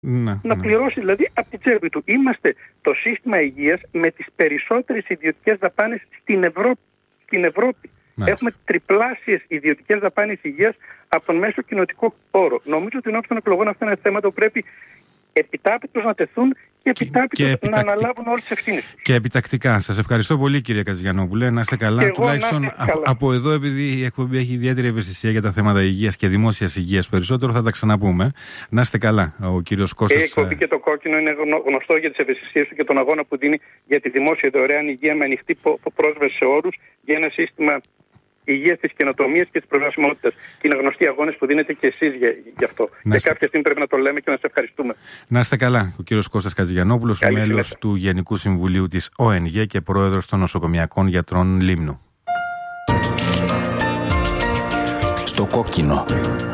να πληρώσει δηλαδή από την τσέπη του. Είμαστε το σύστημα υγείας με τις περισσότερες ιδιωτικές δαπάνες στην Ευρώπη. Έχουμε τριπλάσιες ιδιωτικές δαπάνες υγείας από τον μέσο κοινοτικό όρο. Νομίζω ότι ενώπιον των εκλογών αυτά είναι θέματα που πρέπει επιτάπητος να τεθούν και επιτάπητος να αναλάβουν όλες τις ευθύνες. Και επιτακτικά. Σας ευχαριστώ πολύ, κύριε Κατζηγιαννόπουλε. Να είστε καλά. Τουλάχιστον από εδώ, επειδή η εκπομπή έχει ιδιαίτερη ευαισθησία για τα θέματα υγείας και δημόσιας υγείας περισσότερο, θα τα ξαναπούμε. Να είστε καλά. Ο κύριος Κώστας. Η εκπομπή και το κόκκινο είναι γνωστό για τις ευαισθησίες του και τον αγώνα που δίνει για τη δημόσια δωρεάν υγεία με ανοιχτή πρόσβαση σε όρους για ένα σύστημα υγείας, της καινοτομίας και της προσβασιμότητας. Και είναι γνωστοί αγώνες που δίνετε και εσείς γι' αυτό. Και κάποια στιγμή πρέπει να το λέμε και να σας ευχαριστούμε. Να είστε καλά. Ο κύριος Κώστας Κατζηγιαννόπουλος, μέλος του Γενικού Συμβουλίου της ΟΕΝΓΕ και πρόεδρος των Νοσοκομιακών Γιατρών Λίμνου. Στο κόκκινο.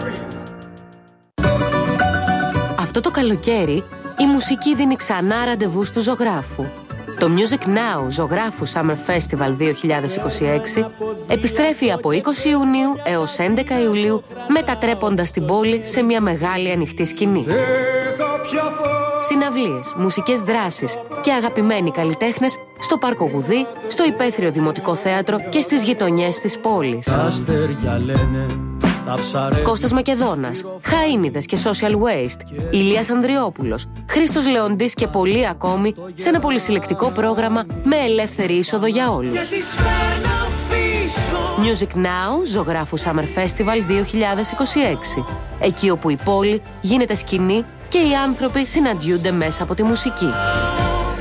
Αυτό το καλοκαίρι η μουσική δίνει ξανά ραντεβού του ζωγράφου. Το Music Now Ζωγράφου Summer Festival 2026 επιστρέφει από 20 Ιουνίου έως 11 Ιουλίου, μετατρέποντας την πόλη σε μια μεγάλη ανοιχτή σκηνή. Συναυλίες, μουσικές δράσεις και αγαπημένοι καλλιτέχνες στο Πάρκο Γουδί, στο Υπαίθριο Δημοτικό Θέατρο και στις γειτονιές της πόλης. Κώστας Μακεδόνας, Χαΐνιδες και Social Waste, Ηλίας Ανδριόπουλος, Χρήστος Λεοντής και πολλοί ακόμη σε ένα πολυσυλλεκτικό πρόγραμμα με ελεύθερη είσοδο για όλους. Music Now, Ζωγράφου Summer Festival 2026. Εκεί όπου η πόλη γίνεται σκηνή και οι άνθρωποι συναντιούνται μέσα από τη μουσική.